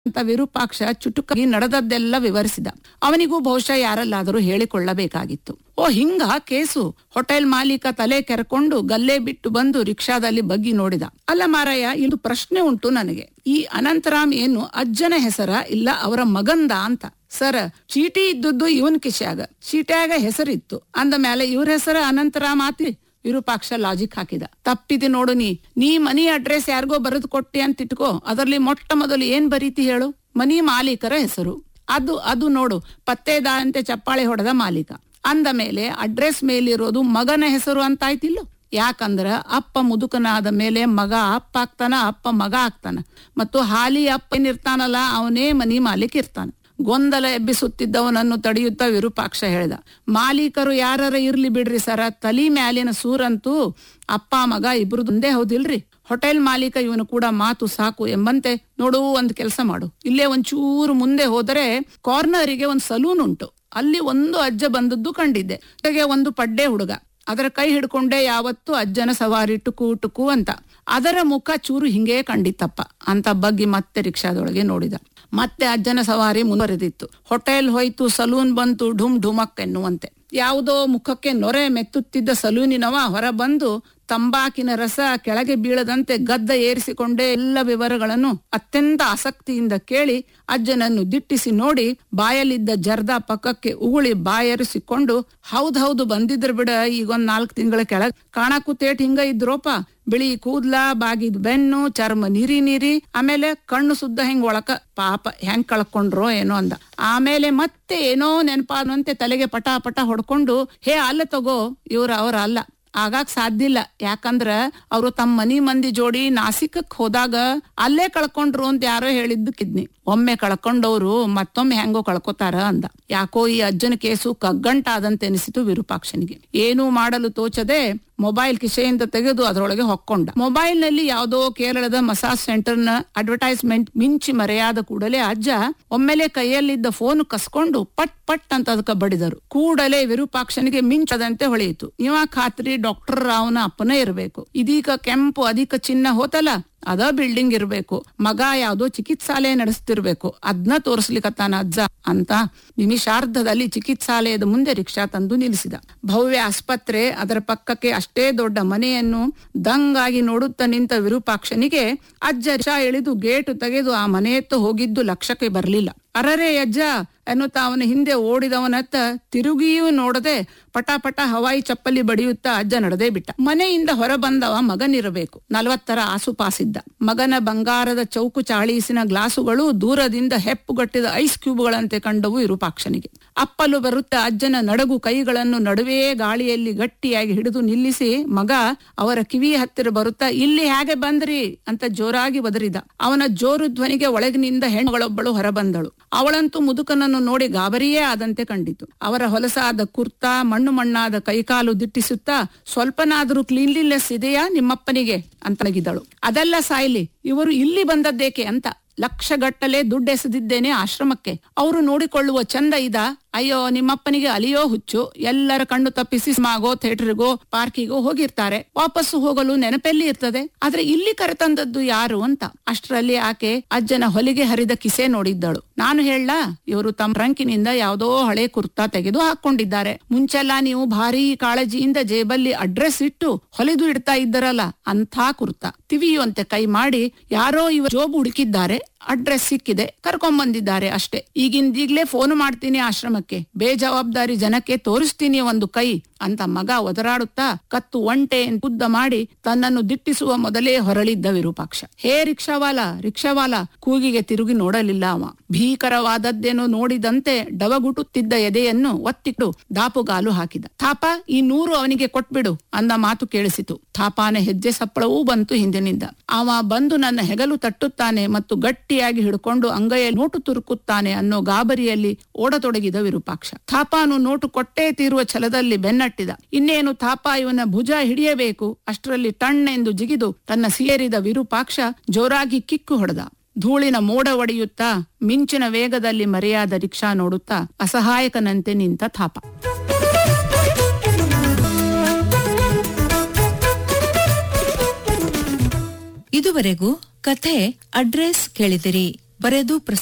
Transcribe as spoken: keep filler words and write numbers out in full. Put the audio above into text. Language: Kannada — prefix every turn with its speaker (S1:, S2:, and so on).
S1: ಅಂತ ವಿರೂಪಾಕ್ಷ ಚುಟುಕಾಗಿ ನಡೆದದ್ದೆಲ್ಲ ವಿವರಿಸಿದ. ಅವನಿಗೂ ಬಹುಶಃ ಯಾರಲ್ಲಾದರೂ ಹೇಳಿಕೊಳ್ಳಬೇಕಾಗಿತ್ತು. ಓ ಹಿಂಗ ಕೇಸು. ಹೋಟೆಲ್ ಮಾಲೀಕ ತಲೆ ಕೆರ್ಕೊಂಡು ಗಲ್ಲೆ ಬಿಟ್ಟು ಬಂದು ರಿಕ್ಷಾದಲ್ಲಿ ಬಗ್ಗಿ ನೋಡಿದ. ಅಲ್ಲ ಮಾರಾಯ, ಇದು ಪ್ರಶ್ನೆ ಉಂಟು ನನಗೆ. ಈ ಅನಂತರಾಮ್ ಏನು ಅಜ್ಜನ ಹೆಸರ ಇಲ್ಲ ಅವರ ಮಗಂದ ಅಂತ? ಸರ್, ಚೀಟಿ ಇದ್ದದ್ದು ಇವನ್ ಕಿಶ್ಯಾಗ, ಚೀಟ್ಯಾಗ ಹೆಸರಿತ್ತು ಅಂದ ಮೇಲೆ ಇವ್ರ ಹೆಸರ ಅನಂತರಾಮ್ ಆತಿ. ವಿರೂಪಾಕ್ಷ ಲಾಜಿಕ್ ಹಾಕಿದ. ತಪ್ಪಿದೆ ನೋಡು ನೀ ನೀ ಮನಿ ಅಡ್ರೆಸ್ ಯಾರಿಗೋ ಬರೆದು ಕೊಟ್ಟಿ ಅಂತ ಇಟ್ಕೋ, ಅದರಲ್ಲಿ ಮೊಟ್ಟ ಮೊದಲು ಏನ್ ಬರೀತಿ ಹೇಳು? ಮನಿ ಮಾಲೀಕರ ಹೆಸರು. ಅದು ಅದು ನೋಡು, ಪತ್ತೇದಾರಂತೆ ಚಪ್ಪಾಳೆ ಹೊಡೆದ ಮಾಲೀಕ. ಅಂದ ಮೇಲೆ ಅಡ್ರೆಸ್ ಮೇಲಿರೋದು ಮಗನ ಹೆಸರು ಅಂತ ಆಯ್ತಿಲ್ಲ. ಯಾಕಂದ್ರ ಅಪ್ಪ ಮುದುಕನಾದ ಮೇಲೆ ಮಗ ಅಪ್ಪ ಆಗ್ತಾನ, ಅಪ್ಪ ಮಗ ಆಗ್ತಾನ. ಮತ್ತು ಹಾಲಿ ಅಪ್ಪ ಏನಿರ್ತಾನಲ್ಲ ಅವನೇ ಮನಿ ಮಾಲೀಕ ಇರ್ತಾನ. ಗೊಂದಲ ಎಬ್ಬಿಸುತ್ತಿದ್ದವನನ್ನು ತಡೆಯುತ್ತಾ ವಿರೂಪಾಕ್ಷ ಹೇಳ್ದ, ಮಾಲೀಕರು ಯಾರ ಇರ್ಲಿ ಬಿಡ್ರಿ ಸರ, ತಲಿ ಮ್ಯಾಲಿನ ಸೂರಂತೂ ಅಪ್ಪ ಮಗ ಇಬ್ರದ್ದು ಒಂದೇ ಹೌದಿಲ್ರಿ. ಹೋಟೆಲ್ ಮಾಲೀಕ ಇವನು ಕೂಡ ಮಾತು ಸಾಕು ಎಂಬಂತೆ, ನೋಡು ಒಂದ್ ಕೆಲಸ ಮಾಡು, ಇಲ್ಲೇ ಒಂಚೂರು ಮುಂದೆ ಹೋದರೆ ಕಾರ್ನರಿಗೆ ಒಂದ್ ಸಲೂನ್ ಉಂಟು, ಅಲ್ಲಿ ಒಂದು ಅಜ್ಜ ಬಂದದ್ದು ಕಂಡಿದ್ದೆ. ಜೊತೆಗೆ ಒಂದು ಪಡ್ಡೆ ಹುಡುಗ, ಅದರ ಕೈ ಹಿಡ್ಕೊಂಡೆ ಯಾವತ್ತು ಅಜ್ಜನ ಸವಾರಿ ಟುಕು ಟುಕು ಅಂತ. ಅದರ ಮುಖ ಚೂರು ಹಿಂಗೇ ಕಂಡಿತ್ತಪ್ಪ ಅಂತ ಬಗ್ಗಿ ಮತ್ತೆ ರಿಕ್ಷಾದೊಳಗೆ ನೋಡಿದ. ಮತ್ತೆ ಅಜ್ಜನ ಸವಾರಿ ಮುಂದುವರೆದಿತ್ತು. ಹೋಟೆಲ್ ಹೋಯ್ತು, ಸಲೂನ್ ಬಂತು, ಢುಮ್ ಢುಮಕ್ ಎನ್ನುವಂತೆ. ಯಾವುದೋ ಮುಖಕ್ಕೆ ನೊರೆ ಮೆತ್ತುತ್ತಿದ್ದ ಸಲೂನಿನವ ಹೊರ ಬಂದು ತಂಬಾಕಿನ ರಸ ಕೆಳಗೆ ಬೀಳದಂತೆ ಗದ್ದ ಏರಿಸಿಕೊಂಡೇ ಎಲ್ಲ ವಿವರಗಳನ್ನು ಅತ್ಯಂತ ಆಸಕ್ತಿಯಿಂದ ಕೇಳಿ ಅಜ್ಜನನ್ನು ದಿಟ್ಟಿಸಿ ನೋಡಿ ಬಾಯಲ್ಲಿದ್ದ ಜರ್ದಾ ಪಕ್ಕಕ್ಕೆ ಉಗುಳಿ ಬಾಯರಿಸಿಕೊಂಡು, ಹೌದೌದು ಬಂದಿದ್ರ ಬಿಡ, ಈಗೊಂದ್ ನಾಲ್ಕು ತಿಂಗಳ ಕೆಳಗ್ ಕಾಣಕೂತೇಟ್ ಹಿಂಗ ಇದ್ರೋಪ, ಬಿಳಿ ಕೂದ್ಲ, ಬಾಗಿದ್ ಬೆನ್ನು, ಚರ್ಮ ನೀರಿ ನೀರಿ, ಆಮೇಲೆ ಕಣ್ಣು ಸುದ್ದ ಹೆಂಗ್ ಒಳಕ, ಪಾಪ ಹೆಂಗ್ ಕಳ್ಕೊಂಡ್ರೋ ಏನೋ ಅಂದ. ಆಮೇಲೆ ಮತ್ತೆ ಏನೋ ನೆನಪಾದಂತೆ ತಲೆಗೆ ಪಟ ಪಟ ಹೊಡ್ಕೊಂಡು, ಹೇ ಅಲ್ಲ ತಗೋ, ಇವ್ರ ಅವ್ರ ಅಲ್ಲ, ಆಗಾಕ್ ಸಾಧ್ಯ ಇಲ್ಲ. ಯಾಕಂದ್ರ ಅವ್ರು ತಮ್ಮ ಮನಿ ಮಂದಿ ಜೋಡಿ ನಾಸಿಕಕ್ ಹೋದಾಗ ಅಲ್ಲೇ ಕಳ್ಕೊಂಡ್ರು ಅಂತ ಯಾರೋ ಹೇಳಿದ್ದಕ್ಕಿದ್ನಿ. ಒಮ್ಮೆ ಕಳ್ಕೊಂಡವ್ರು ಮತ್ತೊಮ್ಮೆ ಹೆಂಗೋ ಕಳ್ಕೊತಾರ ಅಂದ. ಯಾಕೋ ಈ ಅಜ್ಜನ ಕೇಸು ಕಗ್ಗಂಟಾದಂತೆ ಎನಿಸಿತು ವಿರೂಪಾಕ್ಷನಿಗೆ. ಏನೂ ಮಾಡಲು ತೋಚದೆ ಮೊಬೈಲ್ ಕಿಸೆಯಿಂದ ತೆಗೆದು ಅದರೊಳಗೆ ಹೊಕ್ಕೊಂಡ. ಮೊಬೈಲ್ ನಲ್ಲಿ ಯಾವುದೋ ಕೇರಳದ ಮಸಾಜ್ ಸೆಂಟರ್ ನ ಅಡ್ವರ್ಟೈಸ್ಮೆಂಟ್ ಮಿಂಚಿ ಮರೆಯಾದ ಕೂಡಲೇ ಅಜ್ಜ ಒಮ್ಮೆಲೆ ಕೈಯಲ್ಲಿದ್ದ ಫೋನ್ ಕಸ್ಕೊಂಡು ಪಟ್ ಪಟ್ ಅಂತ ಅದಕ್ಕೆ ಬಡಿದರು. ಕೂಡಲೇ ವಿರೂಪಾಕ್ಷನಿಗೆ ಮಿಂಚದಂತೆ ಹೊಳೆಯಿತು. ಇವ ಖಾತ್ರಿ ಡಾಕ್ಟರ್ ರಾವ್ನ ಅಪ್ಪನೇ ಇರಬೇಕು. ಇದೀಗ ಕೆಂಪು ಅಧಿಕ ಚಿನ್ನ ಹೋತಲ್ಲ, ಅದ ಬಿಲ್ಡಿಂಗ್ ಇರ್ಬೇಕು. ಮಗ ಯಾವ್ದೋ ಚಿಕಿತ್ಸಾಲಯ ನಡೆಸ್ತಿರ್ಬೇಕು. ಅದ್ನ ತೋರಿಸ್ಲಿಕ್ಕತ್ತಾನ ಅಜ್ಜ ಅಂತ ನಿಮಿಷಾರ್ಧದಲ್ಲಿ ಚಿಕಿತ್ಸಾಲಯದ ಮುಂದೆ ರಿಕ್ಷಾ ತಂದು ನಿಲ್ಲಿಸಿದ. ಭವ್ಯ ಆಸ್ಪತ್ರೆ, ಅದರ ಪಕ್ಕಕ್ಕೆ ಅಷ್ಟೇ ದೊಡ್ಡ ಮನೆಯನ್ನು ದಂಗಾಗಿ ನೋಡುತ್ತಾ ನಿಂತ ವಿರೂಪಾಕ್ಷನಿಗೆ ಅಜ್ಜ ರಿಕ್ಷಾ ಇಳಿದು ಗೇಟು ತೆಗೆದು ಆ ಮನೆಯತ್ತ ಹೋಗಿದ್ದು ಲಕ್ಷಕ್ಕೆ ಬರಲಿಲ್ಲ. ಅರರೇ ಅಜ್ಜ ಎನ್ನುತ್ತಾ ಅವನ ಹಿಂದೆ ಓಡಿದವನತ್ತ ತಿರುಗಿಯೂ ನೋಡದೆ ಪಟಾಪಟ ಹವಾಯಿ ಚಪ್ಪಲಿ ಬಡಿಯುತ್ತಾ ಅಜ್ಜ ನಡೆದೇ ಬಿಟ್ಟ. ಮನೆಯಿಂದ ಹೊರ ಬಂದವ ಮಗನಿರಬೇಕು. ನಲವತ್ತರ ಆಸುಪಾಸಿದ್ದ. ಮಗನ ಬಂಗಾರದ ಚೌಕು ಚಾಳೀಸಿನ ಗ್ಲಾಸುಗಳು ದೂರದಿಂದ ಹೆಪ್ಪುಗಟ್ಟಿದ ಐಸ್ ಕ್ಯೂಬ್ಗಳಂತೆ ಕಂಡವು ವಿರೂಪಾಕ್ಷನಿಗೆ. ಅಪ್ಪಲು ಬರುತ್ತಾ ಅಜ್ಜನ ನಡಗು ಕೈಗಳನ್ನು ನಡುವೆ ಗಾಳಿಯಲ್ಲಿ ಗಟ್ಟಿಯಾಗಿ ಹಿಡಿದು ನಿಲ್ಲಿಸಿ ಮಗ ಅವರ ಕಿವಿ ಹತ್ತಿರ ಬರುತ್ತಾ, ಇಲ್ಲಿ ಹೇಗೆ ಬಂದ್ರಿ ಅಂತ ಜೋರಾಗಿ ಒದರಿದ. ಅವನ ಜೋರು ಧ್ವನಿಗೆ ಒಳಗಿನಿಂದ ಹೆಣ್ಣುಗಳೊಬ್ಬಳು ಹೊರಬಂದಳು. ಅವಳಂತೂ ಮುದುಕನನ್ನು ನೋಡಿ ಗಾಬರಿಯೇ ಆದಂತೆ ಕಂಡಿತು. ಅವರ ಹೊಲಸಾದ ಕುರ್ತಾ, ಮಣ್ಣು ಮಣ್ಣಾದ ಕೈಕಾಲು ದಿಟ್ಟಿಸುತ್ತಾ, ಸ್ವಲ್ಪನಾದ್ರೂ ಕ್ಲೀನ್ಲಿನೆಸ್ ಇದೆಯಾ ನಿಮ್ಮಪ್ಪನಿಗೆ ಅಂತ ನಗಿದಳು. ಅದೆಲ್ಲ ಸಾಯ್ಲಿ, ಇವರು ಇಲ್ಲಿ ಬಂದದ್ದೇಕೆ ಅಂತ. ಲಕ್ಷಗಟ್ಟಲೆ ದುಡ್ಡೆಸೆದಿದ್ದೇನೆ ಆಶ್ರಮಕ್ಕೆ, ಅವರು ನೋಡಿಕೊಳ್ಳುವ ಚಂದ ಇದ? ಅಯ್ಯೋ, ನಿಮ್ಮಪ್ಪನಿಗೆ ಅಲಿಯೋ ಹುಚ್ಚು. ಎಲ್ಲರ ಕಣ್ಣು ತಪ್ಪಿಸಿ ಸಿನಿಮಾಗೋ, ಥಿಯೇಟರ್ಗೋ, ಪಾರ್ಕಿಗೋ ಹೋಗಿರ್ತಾರೆ. ವಾಪಸ್ಸು ಹೋಗಲು ನೆನಪೆಲ್ಲಿ ಇರ್ತದೆ. ಆದ್ರೆ ಇಲ್ಲಿ ಕರೆತಂದದ್ದು ಯಾರು ಅಂತ. ಅಷ್ಟರಲ್ಲಿ ಆಕೆ ಅಜ್ಜನ ಹೊಲಿಗೆ ಹರಿದ ಕಿಸೆ ನೋಡಿದ್ದಳು. ನಾನು ಹೇಳಲಾ, ಇವರು ತಮ್ಮ ಟ್ರಂಕಿನಿಂದ ಯಾವುದೋ ಹಳೆ ಕುರ್ತಾ ತೆಗೆದು ಹಾಕೊಂಡಿದ್ದಾರೆ. ಮುಂಚೆಲ್ಲ ನೀವು ಭಾರಿ ಕಾಳಜಿಯಿಂದ ಜೇಬಲ್ಲಿ ಅಡ್ರೆಸ್ ಇಟ್ಟು ಹೊಲಿದು ಇಡ್ತಾ ಇದ್ದರಲ್ಲ, ಅಂಥ ಕುರ್ತಾ. ತಿವಿಯುವಂತೆ ಕೈ ಮಾಡಿ ಯಾರೋ ಇವ ಜೋಬು ಹುಡುಕಿದ್ದಾರೆ, ಅಡ್ರೆಸ್ ಸಿಕ್ಕಿದೆ, ಕರ್ಕೊಂಡ್ಬಂದಿದ್ದಾರೆ ಅಷ್ಟೇ. ಈಗಿಂದೀಗ್ಲೇ ಫೋನ್ ಮಾಡ್ತೀನಿ ಆಶ್ರಮಕ್ಕೆ, ಬೇಜವಾಬ್ದಾರಿ ಜನಕ್ಕೆ ತೋರಿಸ್ತೀನಿ ಒಂದು ಕೈ ಅಂತ ಮಗ ಒದರಾಡುತ್ತಾ ಕತ್ತು ಒಂಟೆ ಉದ್ದ ಮಾಡಿ ತನ್ನನ್ನು ದಿಟ್ಟಿಸುವ ಮೊದಲೇ ಹೊರಳಿದ್ದ ವಿರೂಪಾಕ್ಷ. ಹೇ ರಿಕ್ಷಾವಾಲ, ರಿಕ್ಷಾವಾಲ ಕೂಗಿಗೆ ತಿರುಗಿ ನೋಡಲಿಲ್ಲ ಅವ. ಭೀಕರವಾದದ್ದೇನೋ ನೋಡಿದಂತೆ ಡವಗುಟುತ್ತಿದ್ದ ಎದೆಯನ್ನು ಒತ್ತಿಟ್ಟು ದಾಪುಗಾಲು ಹಾಕಿದ. ಥಾಪ, ಈ ನೂರು ಅವನಿಗೆ ಕೊಟ್ಬಿಡು ಅಂದ ಮಾತು ಕೇಳಿಸಿತು. ಥಾಪಾನ ಹೆಜ್ಜೆ ಸಪ್ಪಳವೂ ಬಂತು ಹಿಂದಿನಿಂದ. ಅವ ಬಂದು ನನ್ನ ಹೆಗಲು ತಟ್ಟುತ್ತಾನೆ ಮತ್ತು ಗಟ್ಟಿಯಾಗಿ ಹಿಡ್ಕೊಂಡು ಅಂಗೈಯಲ್ಲಿ ನೋಟು ತುರುಕುತ್ತಾನೆ ಅನ್ನೋ ಗಾಬರಿಯಲ್ಲಿ ಓಡತೊಡಗಿದ ವಿರೂಪಾಕ್ಷ. ಥಾಪಾನು ನೋಟು ಕೊಟ್ಟೇ ತೀರುವ ಛಲದಲ್ಲಿ ಬೆನ್ನಟ್ಟಿದ. ಇನ್ನೇನು ಥಾಪ ಇವನ ಭುಜ ಹಿಡಿಯಬೇಕು, ಅಷ್ಟರಲ್ಲಿ ಟಣ್ಣೆಂದು ಜಿಗಿದು ತನ್ನ ಸೇರಿದ ವಿರೂಪಾಕ್ಷ ಜೋರಾಗಿ ಕಿಕ್ಕು ಹೊಡೆದ. ಧೂಳಿನ ಮೋಡ ಒಡೆಯುತ್ತಾ ಮಿಂಚಿನ ವೇಗದಲ್ಲಿ ಮರೆಯಾದ ರಿಕ್ಷಾ ನೋಡುತ್ತಾ ಅಸಹಾಯಕನಂತೆ ನಿಂತ ಥಾಪ.
S2: ಇದುವರೆಗೂ ಕಥೆ ಅಡ್ರೆಸ್ ಕೇಳಿದಿರಿ. ಬರೆದು